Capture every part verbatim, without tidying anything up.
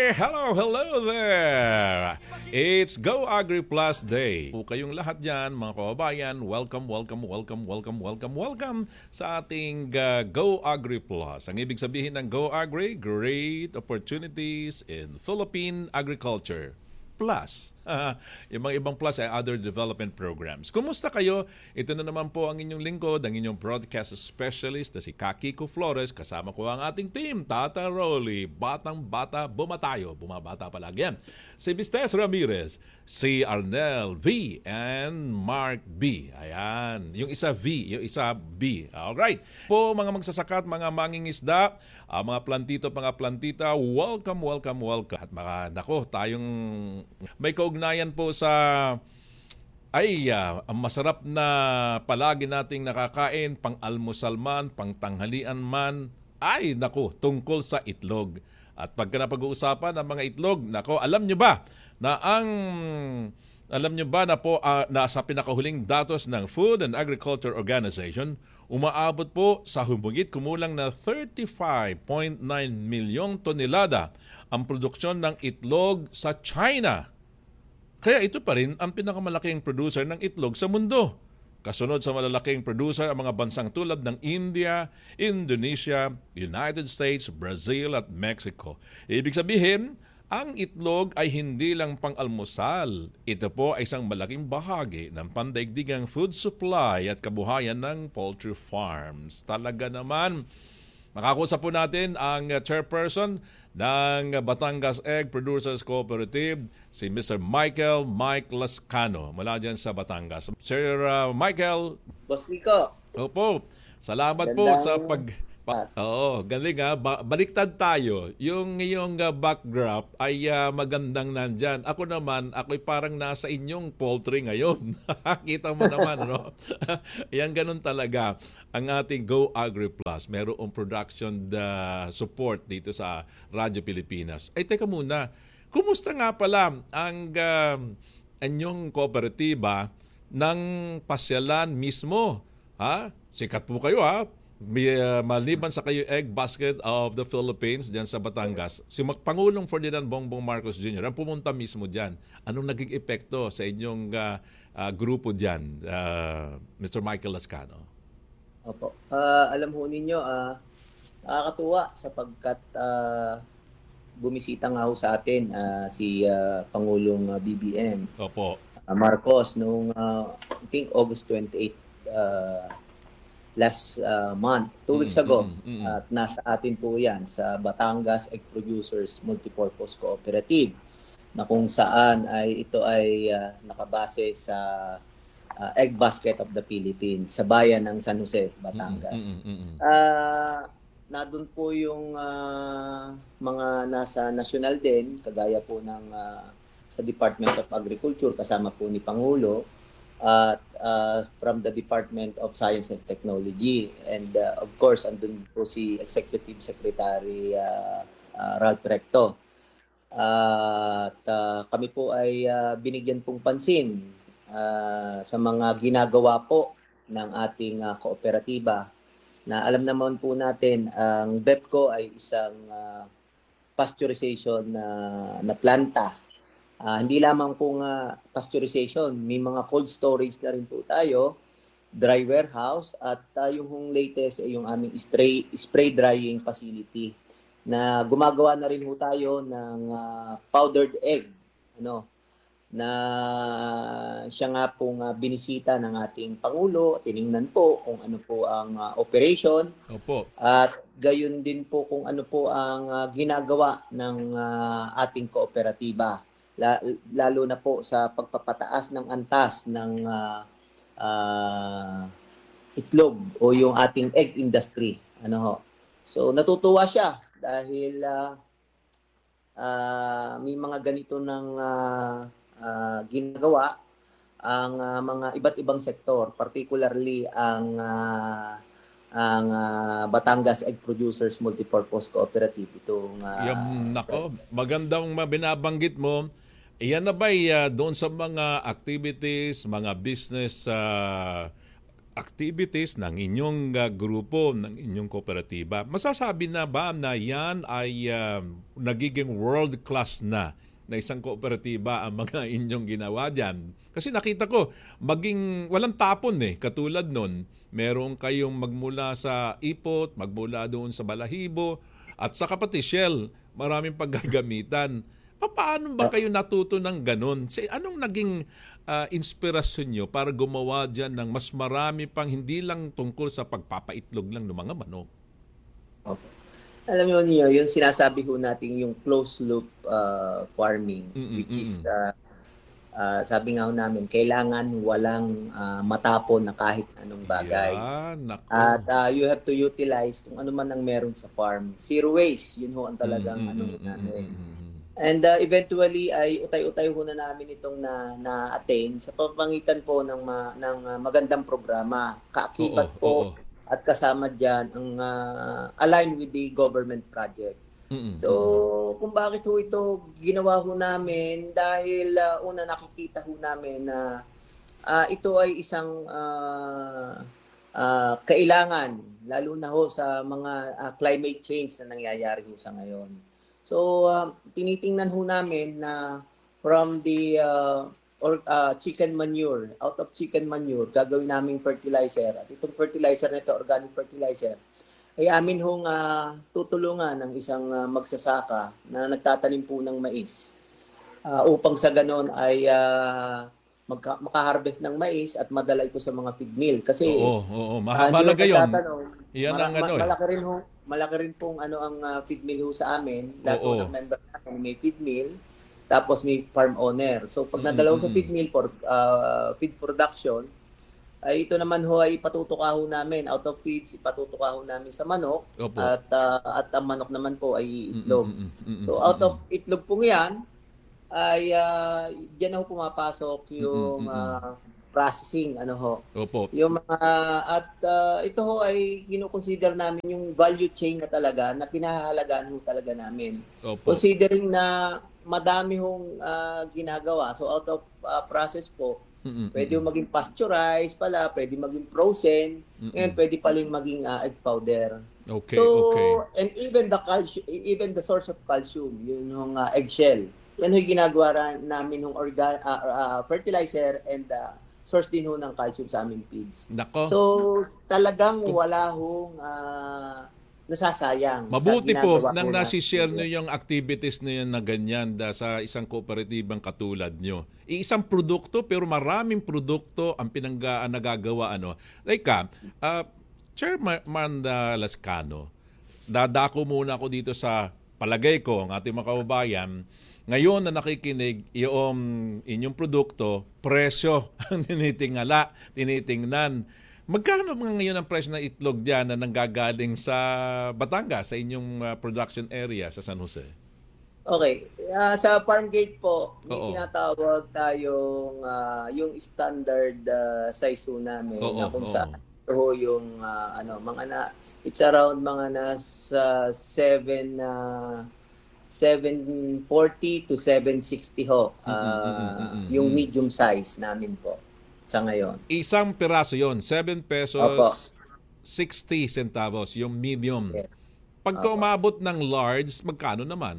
Hello, hello there! It's Go Agri Plus Day. Po kayong lahat dyan, mga kababayan, welcome, welcome, welcome, welcome, welcome, welcome sa ating uh, Go Agri Plus. Ang ibig sabihin ng Go Agri, great opportunities in Philippine agriculture. Plus, uh, yung mga ibang plus ay other development programs. Kumusta kayo? Ito na naman po ang inyong lingkod, ang inyong broadcast specialist na si Kakiko Flores. Kasama ko ang ating team, Tata Rolly, Batang Bata, Bumatayo, bumabata palagi yan. Si Vistes Ramirez, si Arnel V, and Mark B. Ayan, yung isa V, yung isa B. Alright. Po mga magsasaka at mga mangingisda, uh, mga plantito, mga plantita, welcome, welcome, welcome. At mga, nako, tayong may kaugnayan po sa ay uh, ang masarap na palagi nating nakakain, pang-almusal man, pang-tanghalian man, ay nako, tungkol sa itlog. At pagka napag-uusapan ng mga itlog, nako, alam nyo ba na ang alam nyo ba na po uh, na sa pinakahuling datos ng Food and Agriculture Organization, umaabot po sa humigit kumulang na thirty-five point nine milyong tonelada ang produksyon ng itlog sa China. Kaya ito pa rin ang pinakamalaking producer ng itlog sa mundo. Kasunod sa malalaking producer ang mga bansang tulad ng India, Indonesia, United States, Brazil at Mexico. Ibig sabihin, ang itlog ay hindi lang pang-almusal. Ito po ay isang malaking bahagi ng pandaigdigang food supply at kabuhayan ng poultry farms. Talaga naman, makakusap po natin ang chairperson ng Batangas Egg Producers Cooperative, si Mister Michael Mike Lascano, mula dyan sa Batangas. Sir uh, Michael. Boss Nico. Opo, salamat Gandang... po sa pag... Pa, oo, galing ha. Ba, baliktad tayo. Yung iyong uh, backdrop ay uh, magandang nandyan. Ako naman, ako'y parang nasa inyong poultry ngayon. Kita mo naman, no? Yan, ganun talaga ang ating Go Agri Plus. Merong production uh, support dito sa Radyo Pilipinas. Ay, teka muna. Kumusta nga pala ang uh, inyong kooperatiba ng pasyalan mismo? Ha? Sikat po kayo, ha? May, uh, maliban sa kayo Egg Basket of the Philippines dyan sa Batangas, si Pangulong Ferdinand Bongbong Marcos Junior ang pumunta mismo dyan. Anong naging epekto sa inyong uh, uh, grupo dyan, uh, Mister Michael Lascano? Opo. Uh, alam ho ninyo, uh, nakakatuwa sapagkat uh, bumisita nga ho sa atin uh, si uh, Pangulong uh, B B M Opo. Uh, Marcos noong uh, I think August twenty-eighth uh, last uh, month, two weeks ago. Mm, mm, mm. At nasa atin po yan sa Batangas Egg Producers Multipurpose Cooperative na kung saan ay ito ay uh, nakabase sa uh, Egg Basket of the Philippines sa bayan ng San Jose, Batangas. Mm, mm, mm, mm. Uh, Nandun po yung uh, mga nasa national din, kagaya po ng uh, sa Department of Agriculture, kasama po ni Pangulo, at uh, from the Department of Science and Technology, and uh, of course andun po si Executive Secretary uh, uh, Ralph Recto. Uh, at uh, kami po ay uh, binigyan pong pansin uh, sa mga ginagawa po ng ating uh, kooperatiba, na alam naman po natin ang BEPCO ay isang uh, pasteurization na, na planta. Uh, hindi lamang po nga pasteurization, may mga cold storage na rin po tayo, dry warehouse, at uh, yung latest ay yung aming spray, spray drying facility na gumagawa na rin po tayo ng uh, powdered egg, ano, na siya nga pong uh, binisita ng ating Pangulo, tiningnan po kung ano po ang uh, operation. Opo. At gayon din po kung ano po ang uh, ginagawa ng uh, ating kooperatiba. Lalo na po sa pagpapataas ng antas ng uh, uh, itlog o yung ating egg industry. Ano ho? So natutuwa siya dahil uh, uh, may mga ganito ng uh, uh, ginagawa ang uh, mga iba't ibang sektor, particularly ang uh, ang uh, Batangas Egg Producers Multipurpose Cooperative. Itong uh, Yan, nako, magandang binabanggit mo. Iyan na ba uh, doon sa mga activities, mga business uh, activities ng inyong uh, grupo, ng inyong kooperatiba. Masasabi na ba na yan ay uh, nagiging world-class na na isang kooperatiba ang mga inyong ginawa dyan? Kasi nakita ko, maging walang tapon eh. Katulad nun, meron kayong magmula sa ipot, magmula doon sa balahibo, at sa pati Shell, maraming paggagamitan. Paano ba kayo natuto ng ganun? Anong naging uh, inspirasyon nyo para gumawa dyan ng mas marami pang hindi lang tungkol sa pagpapaitlog lang ng mga manok? Okay. Alam niyo niyo, yung sinasabi ho natin yung closed loop uh, farming, mm-mm, which is, uh, uh, sabi nga ho namin, kailangan walang uh, matapon na kahit anong bagay. Yeah, At uh, you have to utilize kung ano man ang meron sa farm. Zero waste, yun ho ang talagang mm-mm, ano namin. Mm-mm. And uh, eventually ay utay-utay ho na namin itong na na-attain sa pamamagitan po ng ma, ng uh, magandang programa. Kaakibat po oo. At kasama diyan ang uh, align with the government project. Mm-hmm. So, kung bakit ho ito ginawa ho namin dahil uh, una nakikita ho namin na uh, ito ay isang uh, uh, kailangan lalo na ho sa mga uh, climate change na nangyayari ho sa ngayon. So, uh, tinitingnan ho namin na from the uh, or, uh, chicken manure, out of chicken manure, gagawin namin fertilizer. At itong fertilizer na ito, organic fertilizer, ay amin hong uh, tutulungan ng isang uh, magsasaka na nagtatanim po ng mais uh, upang sa ganon ay uh, magka- makaharvest ng mais at madala ito sa mga feed mill. Kasi, oo, oo, mahalaga uh, yun. Yan ang mara- ano eh. Malaki rin ho, malaki rin pong ano ang uh, feed mill ho sa amin. Lahat Oo. ng member namin may feed mill, tapos may farm owner. So pag nadala ho sa feed mill for uh, feed production, ay ito naman ho ay ipatutuka ho namin out of feeds, ipatutuka ho namin sa manok. Opo. At uh, at ang manok naman po ay itlog. Mm-mm-mm. So out of itlog po yan ay uh, diyan ho pumapasok yung uh, processing ano ho. Opo. Yung mga at uh, ito ho ay kino-consider namin yung value chain na talaga na pinahahalagaan ho talaga namin. Opo. Considering na madami hong uh, ginagawa. So out of uh, process po, mm-mm, pwede mm-mm. maging pasteurized pala, pwede maging frozen, and pwede paling maging uh, egg powder. Okay, so, okay. And even the calcium, even the source of calcium, yun yung uh, eggshell. Yan yung ginagawa namin ng organ uh, uh, fertilizer and uh, source din ho ng calcium sa aming feeds. Nako. So, talagang wala hong uh, nasasayang. Mabuti po nang nasi-share nyo yung activities na yan na ganyan da, sa isang kooperatibang katulad nyo. Iisang produkto pero maraming produkto ang pinanggaan nagagawa. Ano. Like ka, uh, Chairman Lascano, dadako muna ako dito sa palagay ko, ang ating mga kababayan, ngayon na nakikinig, yung inyong produkto, presyo ang tinitingala, tinitingnan. Magkano mga ngayon ang presyo ng itlog dyan na nanggagaling sa Batangas, sa inyong uh, production area sa San Jose? Okay. Uh, sa farm gate po, may Oo. tinatawag tayong uh, yung standard uh, size ho namin Oo. na kung Oo. saan ho yung uh, ano, mga na, it's around mga nasa seven uh, seven forty to seven sixty ho. Uh, mm-hmm, mm-hmm. Yung medium size namin po sa ngayon. Isang piraso yon, seven pesos, Opo. sixty centavos, yung medium. Yes. Pagka Opo. umabot ng large, magkano naman?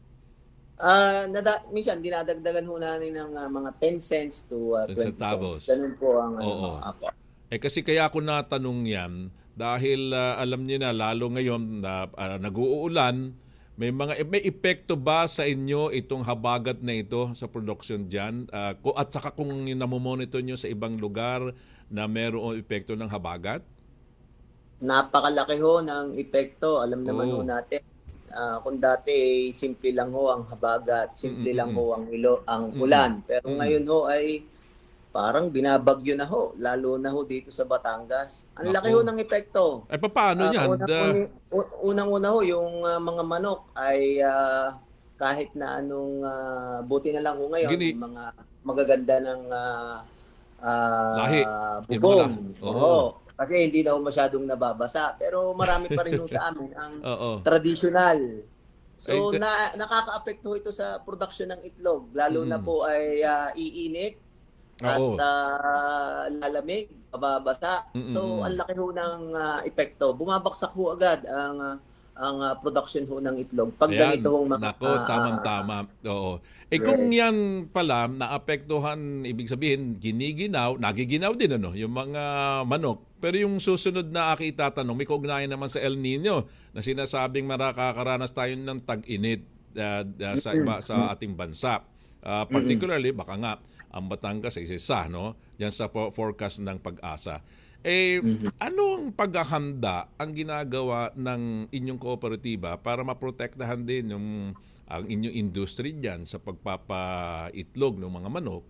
Uh, nada, minsan, dinadagdagan ho namin ng uh, mga ten cents to uh, twenty cents. Ganun po ang ano, Opo. Eh kasi kaya ako natanong yan, dahil uh, alam niyo na, lalo ngayon na uh, nag-uulan, may mga may epekto ba sa inyo itong habagat na ito sa production diyan? Uh, at saka kung namomonitor niyo sa ibang lugar na mayroong epekto ng habagat? Napakalaki ho ng epekto. Alam naman oh. ho natin. Uh, kung dati simple lang ho ang habagat, simple mm-hmm. lang ho ang ilo, ang ulan. Pero mm-hmm. ngayon ho ay parang binabagyo na ho, lalo na ho dito sa Batangas. Ang Ako. laki ho ng epekto. Eh, paano uh, yan? Unang, unang-una ho, yung uh, mga manok ay uh, kahit na anong, uh, buti na lang ho ngayon, Gini... yung mga magaganda ng uh, uh, lahi. bubong. Oo. Oo. Kasi hindi na ho masyadong nababasa. Pero marami pa rin ho sa amin ang traditional. So, ay, na, nakaka-apekto ito sa production ng itlog. Lalo mm. na po ay uh, iinit. at Oo. ah, lalamig, mababasa. Mm, So, ang mm. laki ho ng ah, epekto. Bumabagsak ho agad ang ah, ang ah, production ho ng itlog pag ganito Ayan, hong mga nako, ah, ah, tamang-tama. Oo. Eh kung yes. yan pala, naapektuhan, ibig sabihin, giniginaw, nagiginaw din ano, yung mga manok. Pero yung susunod na aking itatanong, may kaugnayan naman sa El Nino na sinasabing marakakaranas tayo ng tag-init ah, ah, sa Mm, iba sa ating bansa. Ah, mm, particularly, baka nga, ang Batangas ay isa, no? Diyan sa for- forecast ng pag-asa. Eh, mm. ano ang paghahanda ang ginagawa ng inyong kooperatiba para maprotektahan din yung ang inyong industry diyan sa pagpapaitlog ng mga manok?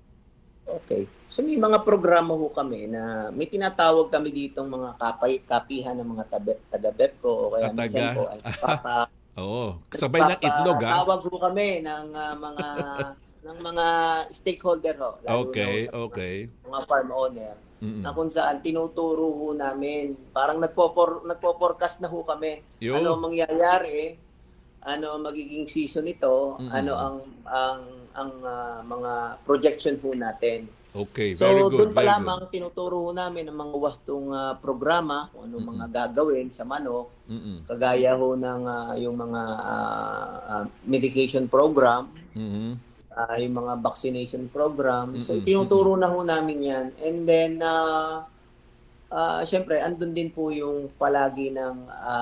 Okay. So may mga programa ho kami na may tinatawag kami ditong mga kapay, kapihan ng mga tabi, taga-BEPCO o kaya At minsan taga po ay papa Oo, sabay ng itlog ah. nagpapatawag ho kami ng ah, mga ng mga stakeholder ho, lalo na ho Okay, sa mga, okay. mga farm owner na Mm. kung saan tinuturo ho namin, parang nagpo-for, nagpo-forecast na ho kami ano Yo. ang mangyayari, ano ang magiging season nito, ano Mm. ang ang ang ah, mga projection ho natin. Okay, very So, good, doon pa very good. lamang tinuturo ho namin ang mga wastong ah, programa, kung anong mga Mm. gagawin sa manok, Mm. kagaya ho ng ah, yung mga ah, ah, medication program, Mm. ah, yung mga vaccination program. So, Mm. Mm. itinuturo na ho namin yan. And then, uh, uh, syempre, andun din po yung palagi ng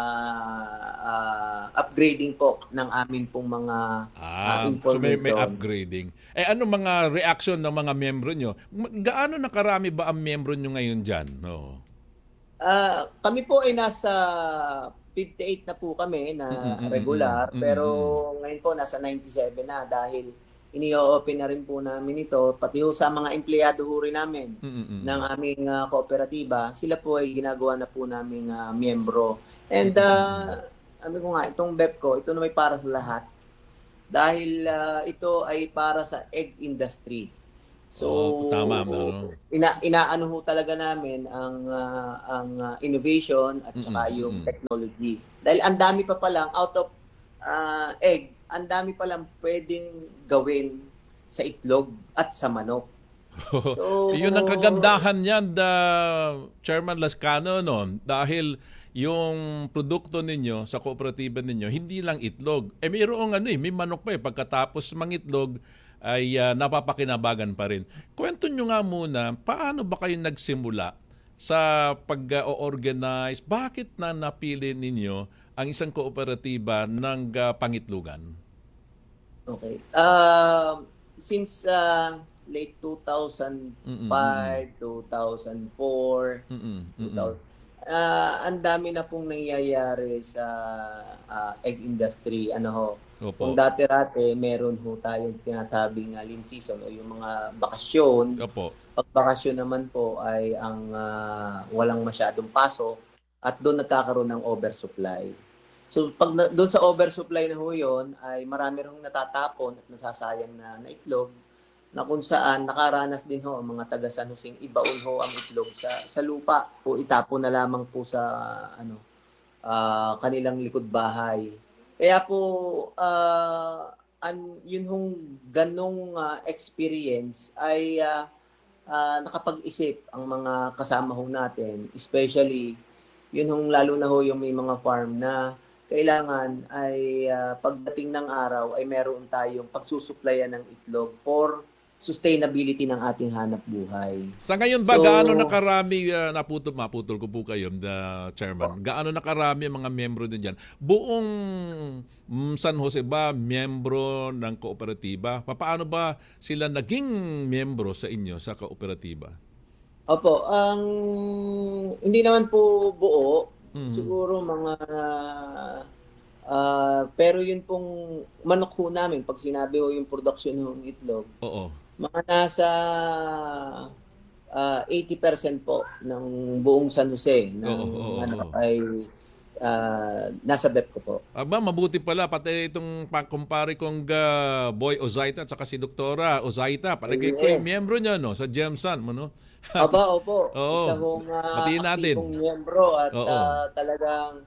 ah, ah, upgrading po ng amin pong mga ah, Ah, so may may information. upgrading. Eh ano mga reaction ng mga miyembro nyo? Ma- Gaano na karami ba ang miyembro nyo ngayon diyan? No. Ah, kami po ay nasa fifty-eight na po kami Mm, na mm, mm, regular, mm, pero mm, ngayon po nasa ninety-seven na dahil ini-open na rin po namin ito, pati ho sa mga empleyado ho rin namin mm, mm, ng mm, aming ah, kooperatiba, sila po ay ginagawa na po naming ah, miyembro. And mm, mm. uh, sabi ko nga, itong BEPCO, ito na may para sa lahat dahil ah, ito ay para sa egg industry. So, Oo, tama, ano. ina inaano ho talaga namin ang ah, ang ah, innovation at Mm, saka mm, yung mm. technology. Dahil ang dami pa palang out of ah, egg, ang dami palang pwedeng gawin sa itlog at sa manok. So, Iyon ang kagandahan niyan, the Chairman Lascano, no? Dahil yung produkto ninyo sa kooperatiba ninyo, hindi lang itlog. Eh mayroong ano eh, may manok pa eh. Pagkatapos mangitlog, ay ah, napapakinabagan pa rin. Kwento nyo nga muna, paano ba kayo nagsimula sa pag-organize? Bakit na napili ninyo ang isang kooperatiba ng ah, pangitlugan? okay. Um, since ah, late Mm, mm, two thousand five, two thousand four, mm, mm, mm, mm. two thousand, ah, ang dami na pong nangyayari sa ah, egg industry. Ano ho, kung Opo. dati-rati meron ho tayong tinatawag nga lean season o yung mga bakasyon. Opo. Pag bakasyon naman po ay ang ah, walang masyadong pasok at doon nagkakaroon ng oversupply. So pag na, doon sa oversupply na ho yun, ay marami ring natatapon at nasasayang na, na itlog na kung saan nakaranas din ho ang mga taga San Jose ibaon ho ang itlog sa sa lupa o itapon na lamang po sa ano ah, kanilang likod bahay. Kaya po ah, an, yun hong ganong ah, experience ay ah, ah, nakapag-isip ang mga kasama ho natin, especially yun hong lalo na ho yung may mga farm na kailangan ay ah, pagdating ng araw ay meron tayong pagsusuplayan ng itlog for sustainability ng ating hanap buhay. Sa ngayon ba, So, gaano nakarami, uh, naputol, maputol ko po kayo, the chairman, gaano nakarami ang mga miyembro din dyan? Buong mm, San Jose ba, miyembro ng kooperatiba? Paano ba sila naging miyembro sa inyo, sa kooperatiba? opo, ang hindi naman po buo, Mhm. siguro mga ah, pero yun pong manok ho namin, pag sinabi ho yung production ng itlog, Oo. mga nasa ah, eighty percent po ng buong San Jose ng Oo, oo, ano oo. ay ah, nasa BEPCO po. Aba, mabuti pala, pati itong kumpare kong uh, Boy Ozaita at saka si Doktora Ozaita, palagay ko yung Yes. miyembro niya, no, sa GEMSAN, mo, no? Aba, opo. Isa Oo, hong ah, batiin aktibong natin. miyembro at Oo. ah, talagang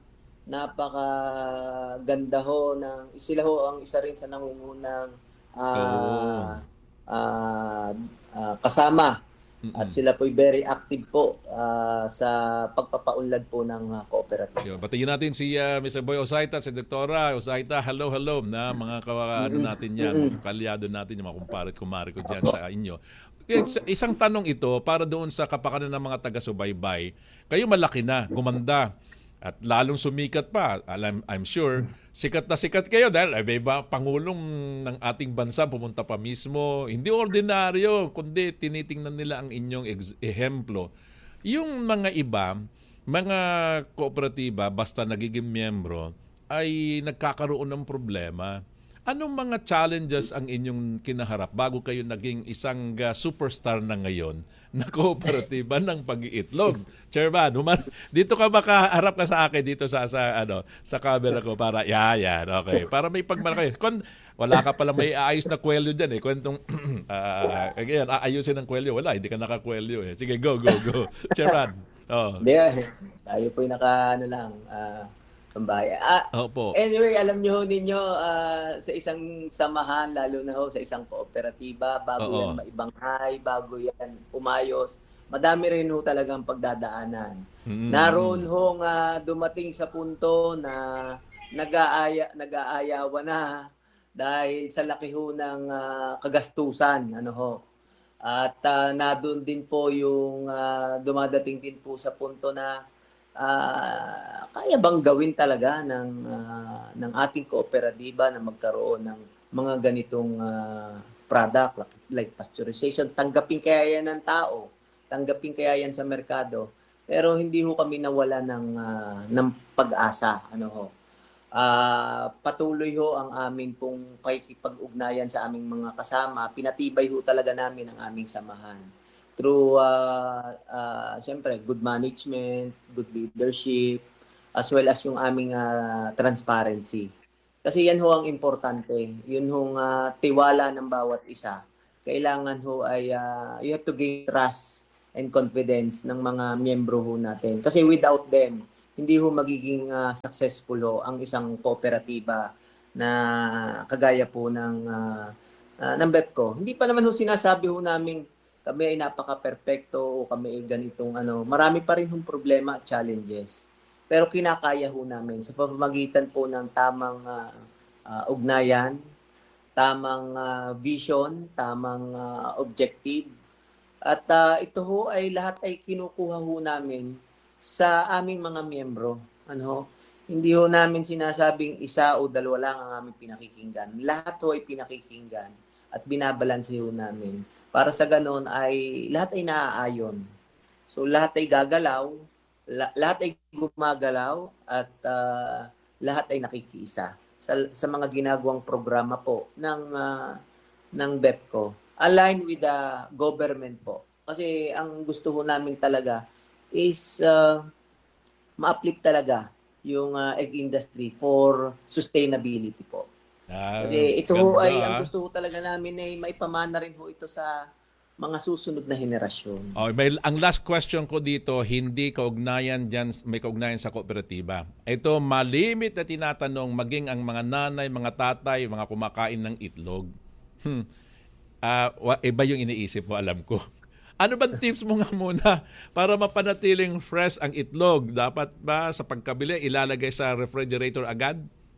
napakaganda ho ng sila ho ang isa rin sa nangungunang Oo. ah, uh, uh, kasama. At sila po'y very active po uh, sa pagpapaunlad po ng uh, cooperative. Yo, batiin natin si uh, mister Boy Osaita, si Doktora Osaita. Hello, hello na mga kawa, ano natin yan, mga kalyado natin, yung mga kumparet, kumari ko dyan sa inyo. Isang tanong ito para doon sa kapakanan ng mga taga-subaybay. Kayo malaki na, gumanda. At lalong sumikat pa. Alam, I'm sure, sikat na sikat kayo dahil ay iba pangulong ng ating bansa pumunta pa mismo. Hindi ordinaryo, kundi tinitingnan nila ang inyong ex- ehemplo. Yung mga iba, mga kooperatiba, basta nagiging miyembro, ay nagkakaroon ng problema. Anong mga challenges ang inyong kinaharap bago kayo naging isang uh, superstar na ngayon na kooperatiba ng pag-iitlog? Chairman, human, dito ka makaharap ka sa akin dito sa sa ano sa camera ko para yeah, yan, okay. Para may pagmalaki. Kung wala ka pala may aayos na kwelyo diyan eh. Kwentong uh, again, aayusin ng kwelyo, wala, hindi ka nakakwelyo eh. Sige, go, go, go. Chairman. Oh. Hindi, tayo po yung naka ano lang, uh, Pambaya. Ah, Opo. Anyway, alam nyo ninyo, uh, sa isang samahan, lalo na ho sa isang kooperatiba, bago Oo. yan maibanghay, bago yan umayos, madami rin ho talagang pagdadaanan. Mm-hmm. Naroon ho uh, dumating sa punto na nag-aaya, nag-aayawa na dahil sa laki ho ng uh, kagastusan. Ano ho. At uh, nadun din po yung uh, dumadating din po sa punto na Uh, kaya bang gawin talaga ng uh, ng ating kooperatiba na magkaroon ng mga ganitong uh, product like, like pasteurization, tanggapin kaya yan ng tao, tanggapin kaya yan sa merkado, pero hindi ho kami nawala ng uh, ng pag-asa. Ano ho, uh, patuloy ho ang aming pong pakikipag-ugnayan sa aming mga kasama, pinatibay ho talaga namin ang aming samahan through, uh, uh, siyempre, good management, good leadership, as well as yung aming uh, transparency. Kasi yan ho ang importante. Yun hong uh, tiwala ng bawat isa. Kailangan ho ay, uh, you have to gain trust and confidence ng mga miyembro ho natin. Kasi without them, hindi ho magiging uh, successful ho ang isang kooperatiba na kagaya po ng, uh, uh, ng BEPCO. Hindi pa naman ho sinasabi ho namin kami ay napaka-perfecto o kami ay ganitong ano. Marami pa rin hong problema at challenges. Pero kinakaya ho namin sa pamamagitan po ng tamang uh, uh, ugnayan, tamang uh, vision, tamang uh, objective. At uh, ito ho ay lahat ay kinukuha ho namin sa aming mga miyembro. Ano? Hindi ho namin sinasabing isa o dalawa lang ang aming pinakikinggan. Lahat ho ay pinakikinggan at binabalanse ho namin. Para sa ganon ay lahat ay naaayon. So lahat ay gagalaw, la- lahat ay gumagalaw at uh, lahat ay nakikiisa sa, sa mga ginagawang programa po ng uh, ng BEPCO. Aligned with the government po. Kasi ang gusto ho namin talaga is uh, ma-uplift talaga yung uh, egg industry for sustainability po. Ah, Kasi ito ganda, ho ay, ah. ang gusto ho talaga namin ay maipamana rin ho ito sa mga susunod na henerasyon. Oh, may, ang last question ko dito, hindi kaugnayan dyan, may kaugnayan sa kooperatiba. Ito, malimit na tinatanong, maging ang mga nanay, mga tatay, mga kumakain ng itlog. Hmm. Uh, iba yung iniisip mo, alam ko. Ano bang tips mo nga muna para mapanatiling fresh ang itlog? Dapat ba sa pagkabili, ilalagay sa refrigerator agad?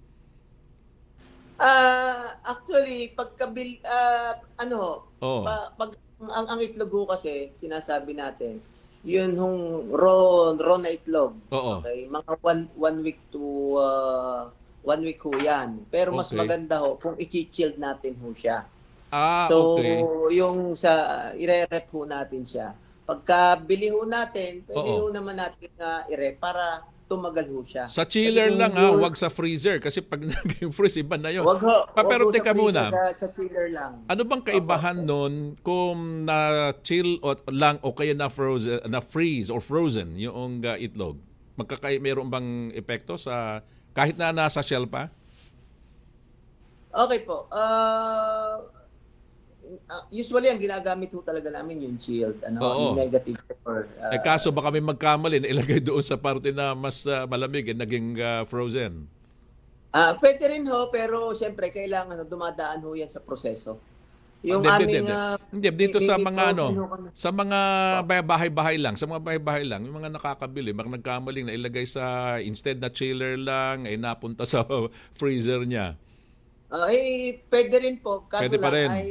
Uh, actually, pagkabil, uh, ano, oh. pa, pag, ang, ang itlog ho kasi, sinasabi natin, yun hong raw, raw na itlog. Oo. Okay? Mga one, one week to uh, one week ho yan. Pero mas Okay. maganda ho kung i-chilled natin ho siya. Ah, so, okay. yung sa, ire-rep ho natin siya. Pagka bili ho natin, pwede Oo. ho naman natin uh, i-rep para tumagal ho siya. Sa chiller Kasi lang kung ha, yung- wag sa freezer kasi pag naging freeze iba na yun. Wag ho. Pa- pero wag ho teka sa muna. freezer, Sa, sa chiller lang. Ano bang kaibahan nun kung na chill o lang o kaya na frozen, na freeze or frozen yung uh, itlog? Magkakay mayroon bang epekto sa kahit na nasa shell pa? Okay po. Uh, uh, usually, ang ginagamit ho talaga namin yung chilled. Ano, Oo. yung negative or, uh, eh kaso baka may magkamali na ilagay doon sa parte na mas uh, malamig at naging uh, frozen. ah, pwede rin ho, pero siyempre, kailangan ho, dumadaan ho yan sa proseso. Yung Hindi, hindi, aming hindi. uh, Hindi, dito sa baby mga ano, frozen ho kami. sa mga bay- bahay-bahay lang, sa mga bahay-bahay lang, yung mga nakakabili, baka nagkamaling na ilagay sa, instead na chiller lang, ay napunta sa freezer niya. Ah, eh, pwede rin po. Kaso Pwede pa lang rin. ay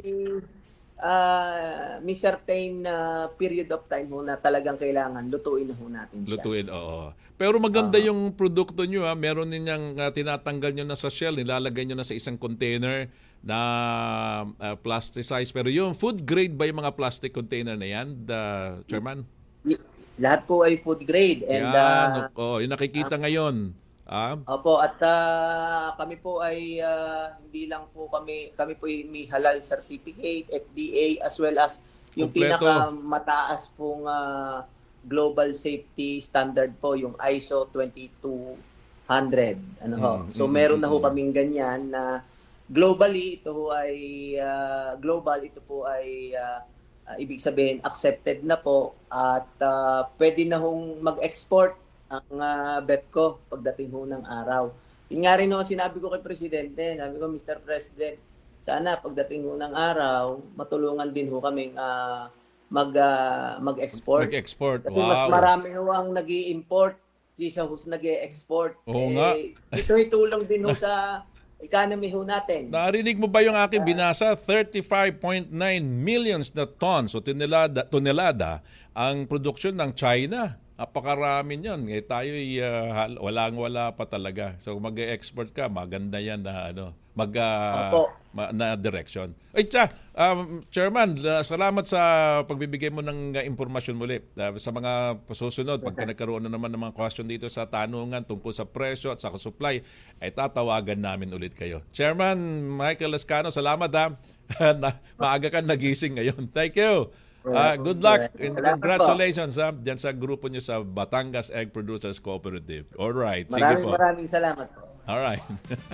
ah, may certain na period of time ho na talagang kailangan lutuin na ho natin siya. Lutuin, oo. Pero maganda yung produkto nyo, ha. Meron ninyang uh, tinatanggal nyo na sa shell, nilalagay nyo na sa isang container na uh, plasticized. Pero yung food grade ba yung mga plastic container na yan, the Chairman? Y- Lahat po ay food grade. And Yan, ah, oh, yung nakikita ngayon. Ah, opo, at ah, kami po ay ah, hindi lang po kami, kami po ay may halal certificate, F D A, as well as yung Kompleto. pinakamataas pong ah, global safety standard po, yung I S O twenty-two hundred. Ano ho? Mm, So mm, meron mm, na ho mm. kaming ganyan na globally, ito ho ay ah, global, ito po ay ah, ah, ibig sabihin accepted na po at ah, pwede na hong mag-export ang uh, B E P ko pagdating ho ng araw. Yung nga rin ho, sinabi ko kay Presidente, sabi ko, Mister President, sana pagdating ho ng araw, matulungan din ho kaming uh, mag, uh, mag-export. Mag-export, Kasi mas wow. marami ho ang nag import kaysa ho nag export Oo nga. Ito ay tulong din ho sa economy ho natin. Narinig mo ba yung aking binasa? thirty-five point nine millions na tons o tonelada, tonelada ang produksyon ng China. Napakarami yun. Eh, tayo uh, walang-wala pa talaga. So mag-export ka, maganda yan na ano, mag uh, ma, na direction. Ay, tsa, um, Chairman, uh, salamat sa pagbibigay mo ng uh, impormasyon muli. Uh, sa mga pasusunod, pagka nagkaroon na naman ng mga question dito sa tanungan tungkol sa presyo at sa supply, ay tatawagan namin ulit kayo. Chairman Michael Lascano, salamat ha. na, maaga ka nagising ngayon. Thank you. Uh, good luck and congratulations ha, dyan sa grupo nyo sa Batangas Egg Producers Cooperative. Alright, sige Maraming po. maraming salamat po. Alright.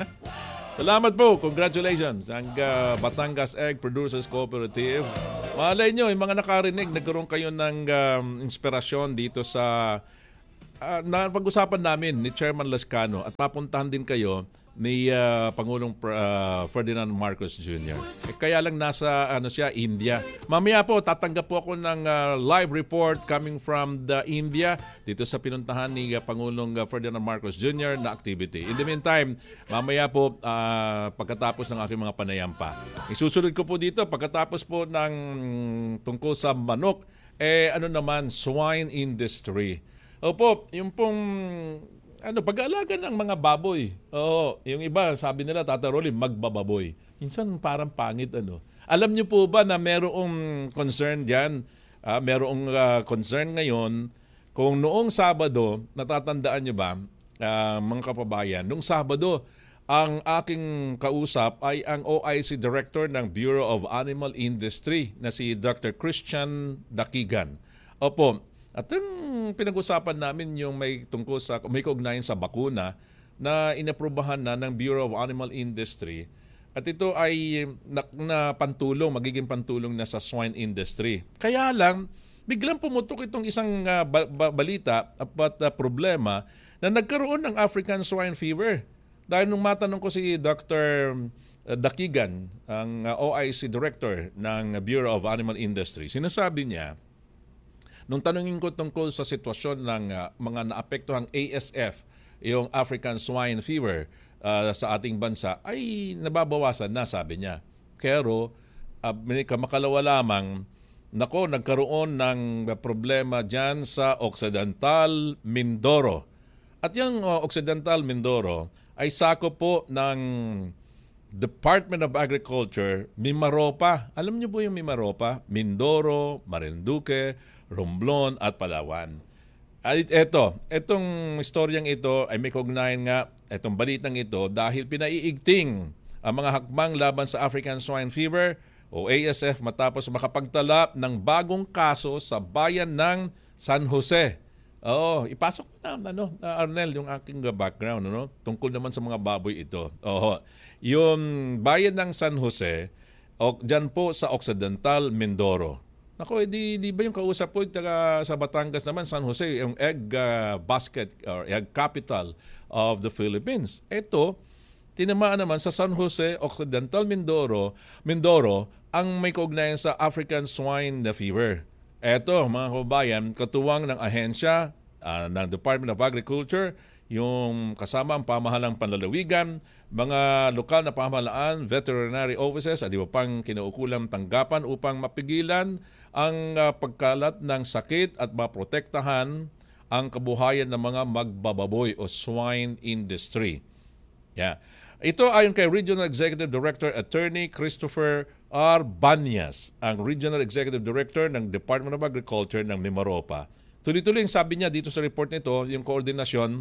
Salamat po. Congratulations ang uh, Batangas Egg Producers Cooperative. Malay nyo, yung mga nakarinig, nagkaroon kayo ng um, inspirasyon dito sa uh, na pag-usapan namin ni Chairman Lascano at papuntahan din kayo ni uh, Pangulong uh, Ferdinand Marcos Junior Eh, kaya lang nasa ano siya, India. Mamaya po, tatanggap po ako ng uh, live report coming from the India dito sa pinuntahan ni uh, Pangulong uh, Ferdinand Marcos Junior na activity. In the meantime, mamaya po, uh, pagkatapos ng aking mga panayampa. Isusunod ko po dito, pagkatapos po ng tungkol sa manok, eh ano naman, swine industry. Opo, yung pong ano, pag-aalaga ng mga baboy. Oo, yung iba, sabi nila, Tata Rolly, magbababoy. Minsan parang pangit, ano. Alam niyo po ba na merong concern diyan? Ah, merong uh, concern ngayon kung noong Sabado, natatandaan niyo ba, uh, mga kapabayan, noong Sabado, ang aking kausap ay ang O I C Director ng Bureau of Animal Industry na si Doctor Christian Dakigan. Opo, at ang pinag-usapan namin yung may tungkol sa, may kaugnayan sa bakuna na inaprubahan na ng Bureau of Animal Industry. At ito ay na, na pantulong, magiging pantulong na sa swine industry. Kaya lang, biglang pumutok itong isang uh, ba- ba- balita at uh, problema na nagkaroon ng African swine fever. Dahil nung matanong ko si Doctor Dakigan, ang uh, O I C Director ng Bureau of Animal Industry, sinasabi niya, nung tanungin ko tungkol sa sitwasyon ng uh, mga naapektuhang A S F, yung African Swine Fever uh, sa ating bansa, ay nababawasan na, sabi niya. Pero, uh, makalawa lamang, nako, nagkaroon ng problema dyan sa Occidental Mindoro. At yung uh, Occidental Mindoro ay sakop po ng Department of Agriculture, Mimaropa. Alam niyo po yung Mimaropa? Mindoro, Marinduque, Romblon at Palawan. At ito, itong istoryang ito ay may kaugnayan nga, itong balitang ito, dahil pinaiigting ang mga hakbang laban sa African Swine Fever o A S F matapos makapagtala ng bagong kaso sa bayan ng San Jose. Oo, ipasok na, ano, Arnel, yung aking background, ano, tungkol naman sa mga baboy ito. Oo, yung bayan ng San Jose, o, dyan po sa Occidental Mindoro. Ako, eh, di, di ba yung kausap po taga, sa Batangas naman, San Jose, yung egg uh, basket or egg capital of the Philippines. Ito, tinamaan naman sa San Jose Occidental Mindoro, Mindoro ang may kaugnayan sa African Swine Fever. Eto mga kababayan, katuwang ng ahensya uh, ng Department of Agriculture, yung kasama ang pamahalang panlalawigan, mga lokal na pamahalaan, veterinary offices at iba pang kinaukulang tanggapan upang mapigilan ang uh, pagkalat ng sakit at maprotektahan ang kabuhayan ng mga magbababoy o swine industry. Yeah. Ito ayon kay Regional Executive Director Attorney Christopher R. Banyas, ang Regional Executive Director ng Department of Agriculture ng Mimaropa. Tuloy-tuloy ang sabi niya dito sa report nito, yung koordinasyon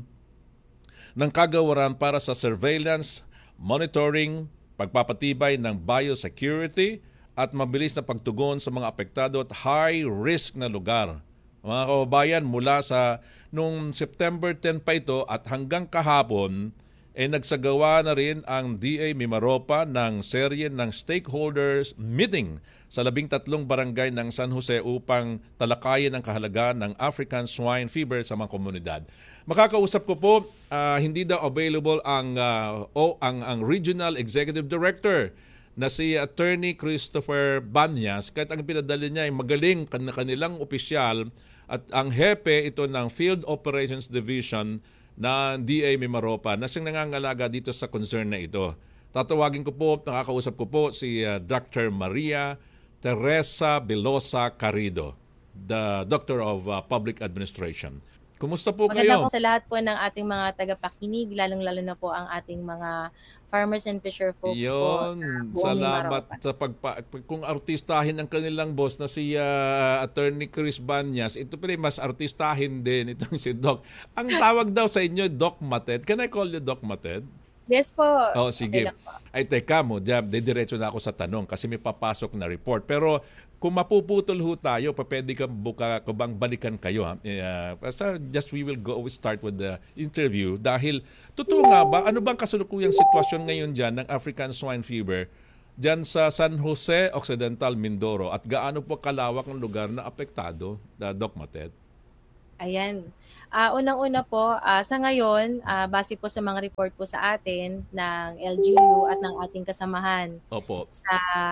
ng kagawaran para sa surveillance, monitoring, pagpapatibay ng biosecurity at mabilis na pagtugon sa mga apektado at high-risk na lugar. Mga kababayan, mula sa nung September tenth pa ito at hanggang kahapon, eh nagsagawa na rin ang D A Mimaropa ng serye ng stakeholders meeting sa labing tatlong barangay ng San Jose upang talakayin ang kahalagaan ng African Swine Fever sa mga komunidad. Makakausap ko po, uh, hindi daw available ang, uh, o, ang, ang Regional Executive Director na si Attorney Christopher Banyas, kahit ang pinadali niya ay magaling kan kanilang opisyal at ang hepe ito ng Field Operations Division na D A Mimaropa na siyang nangangalaga dito sa concern na ito. Tatawagin ko po, nakakausap ko po si uh, Doctor Maria Teresa Bilosa Carrido, the Doctor of uh, Public Administration. Kumusta po Maganda kayo? po sa lahat po ng ating mga tagapakinig, lalong-lalo na po ang ating mga farmers and fisher folks po sa Yun, buong salamat Mimaropa. sa pagpa kung artistahin ang kanilang boss na si uh, Attorney Chris Banyas, ito pa rin mas artistahin din itong si Doc. Ang tawag daw sa inyo, Doc Mated. Can I call you Doc Mated? Yes po. Oh, Okay sige. lang po. Ay, teka mo, diyan, didiretso na ako sa tanong kasi may papasok na report. Pero kung mapuputol ho tayo, pa pwede ka buka, kung bang balikan kayo. Ha? Uh, basta just we will go, we start with the interview. Dahil, totoo nga ba, ano bang kasalukuyang sitwasyon ngayon dyan ng African Swine Fever dyan sa San Jose Occidental Mindoro at gaano po kalawak ng lugar na apektado, uh, Doc Mated? Ayan. Ah, unang-una po, ah, sa ngayon, ah, base po sa mga report po sa atin ng L G U at ng ating kasamahan Opo. sa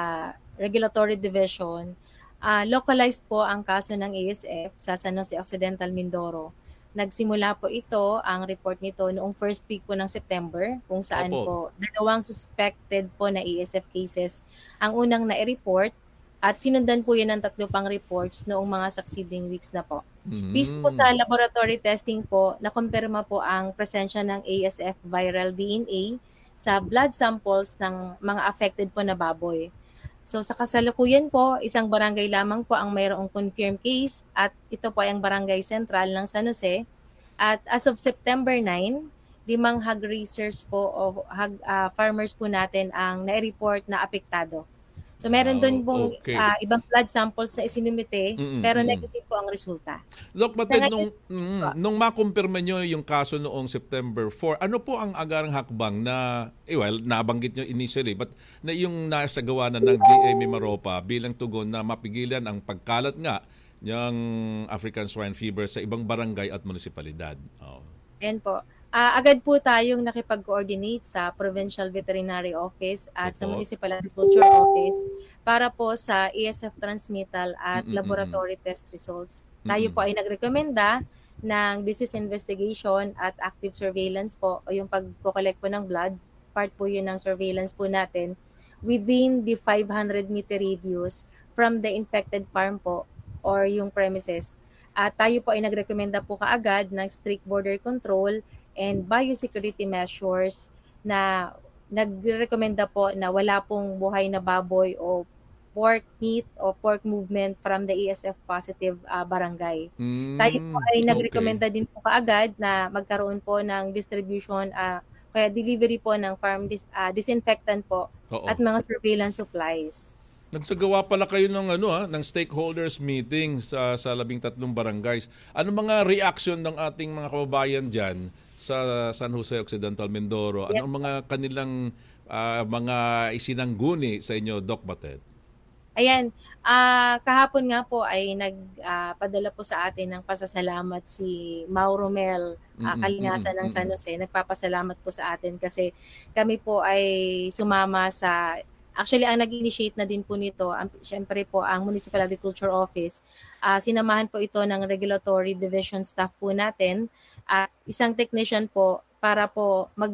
Regulatory Division, ah, localized po ang kaso ng A S F sa San Jose Occidental Mindoro. Nagsimula po ito, ang report nito, noong first week po ng September, kung saan Opo. po dalawang suspected po na A S F cases ang unang na-report at sinundan po yun ng tatlo pang reports noong mga succeeding weeks na po. Mm. Based po sa laboratory testing po, nakumpirma po ang presensya ng A S F viral D N A sa blood samples ng mga affected po na baboy. So sa kasalukuyan po, isang barangay lamang po ang mayroong confirmed case at ito po ay ang barangay sentral ng San Jose. At as of September ninth, limang hog raisers po o hog uh, farmers po natin ang na-report na apektado. So meron doon pong Okay. uh, ibang blood samples na isinumite, Mm-mm, pero mm-mm. negative po ang resulta. Doc Mated, Sa nung, mm, nung makumpirma nyo yung kaso noong September fourth, ano po ang agarang hakbang na, eh well, nabanggit nyo initially, but na yung nasagawa na ng D A Mimaropa bilang tugon na mapigilan ang pagkalat nga ng African Swine Fever sa ibang barangay at munisipalidad? Oh. Ayan po. Ah, agad po tayong nakipag-coordinate sa Provincial Veterinary Office at sa Opo. Municipal Agriculture Office para po sa A S F transmittal at Mm-mm-mm. laboratory test results. Tayo Mm-mm. po ay nagrekomenda ng disease investigation at active surveillance po o yung pag-collect po ng blood. Part po yun ng surveillance po natin within the five hundred meter radius from the infected farm po or yung premises. At tayo po ay nagrekomenda po kaagad ng strict border control and biosecurity measures na nagrekomenda po na wala pong buhay na baboy o pork meat o pork movement from the A S F positive uh, barangay. Mm, Tayo po ay okay. nagrekomenda din po kaagad na magkaroon po ng distribution, uh, kaya delivery po ng farm dis, uh, disinfectant po Oo. at mga surveillance supplies. Nagsagawa pala kayo ng ano ha, ng stakeholders meeting sa sa labing tatlong barangays. Ano mga reaction ng ating mga kababayan diyan sa San Jose Occidental Mindoro? Ano Yes. mga kanilang ah, mga isinangguni sa inyo, Doc Mated? Ayan, ah, kahapon nga po ay nagpadala po sa atin ng pasasalamat si Mauro Mel, ah, Mm, mm, Kalingasan ng San mm. Jose. Nagpapasalamat po sa atin kasi kami po ay sumama sa actually ang nag-initiate na din po nito, ang siyempre po ang Municipal Agriculture Office. Ah, sinamahan po ito ng Regulatory Division staff po natin at isang technician po para po mag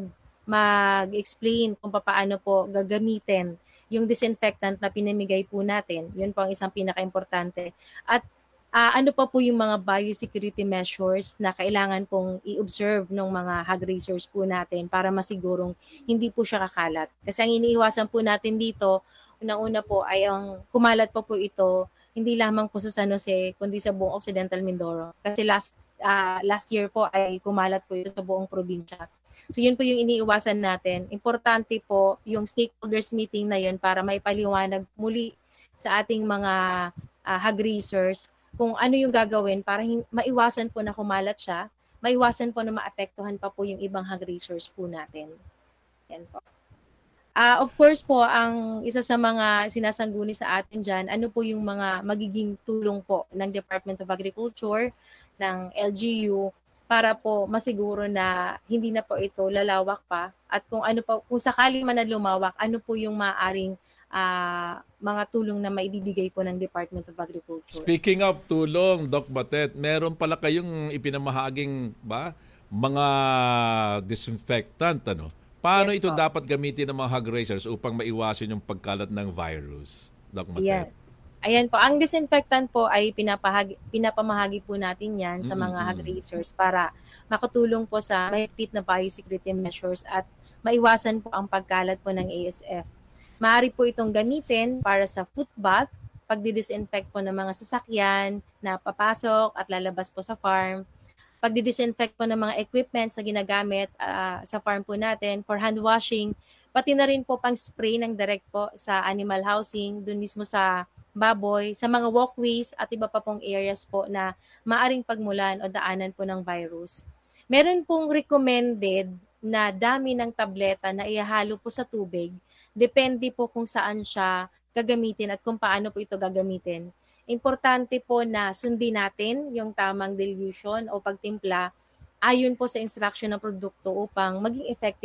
mag-explain kung paano po gagamitin yung disinfectant na pinamigay po natin. Yun po ang isang pinaka-importante. At ah, ano pa po yung mga biosecurity measures na kailangan pong i-observe ng mga hog raisers po natin para masigurong hindi po siya kakalat. Kasi ang iniiwasan po natin dito, unang-una po ay ang kumalat pa po ito, hindi lamang po sa San Jose, kundi sa buong Occidental Mindoro. Kasi last ah, last year po ay kumalat po ito sa buong probinsya. So yun po yung iniiwasan natin. Importante po yung stakeholders meeting na yun para maipaliwanag muli sa ating mga uh, hog raisers kung ano yung gagawin para hin- maiwasan po na kumalat siya, maiwasan po na maapektuhan pa po yung ibang hog raisers po natin. Yan po. Uh, of course po, ang isa sa mga sinasangguni sa atin dyan, ano po yung mga magiging tulong po ng Department of Agriculture, ng L G U, para po masiguro na hindi na po ito lalawak pa at kung ano pa kung sakali man na lumawak, ano po yung maaring uh, mga tulong na maibibigay po ng Department of Agriculture. Speaking of tulong, Doc Batet, meron pala kayong ipinamahaging ba mga disinfectant, ano? Paano Yes ito po. dapat gamitin ng mga hog raisers upang maiwasan yung pagkalat ng virus, Doc Batet? Ayan. Ayan po, ang disinfectant po ay pinapahagi, pinapamahagi po natin yan sa mga hog raisers para makatulong po sa mahigpit na biosecurity measures at maiwasan po ang pagkalat po ng A S F. Maaari po itong gamitin para sa foot bath, pagdi-disinfect po ng mga sasakyan na papasok at lalabas po sa farm, pagdi-disinfect po ng mga equipments na ginagamit uh, sa farm po natin for hand washing, pati na rin po pang spray ng direct po sa animal housing, dun mismo sa baboy, sa mga walkways at iba pa pong areas po na maaring pagmulan o daanan po ng virus. Meron pong recommended na dami ng tableta na ihalo po sa tubig. Depende po kung saan siya gagamitin at kung paano po ito gagamitin. Importante po na sundin natin yung tamang dilution o pagtimpla ayon po sa instruction ng produkto upang maging effective